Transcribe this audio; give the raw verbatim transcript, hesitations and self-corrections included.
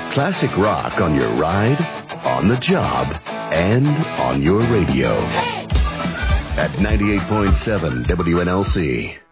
Classic rock on your ride, on the job, and on your radio. At ninety-eight point seven W N L C.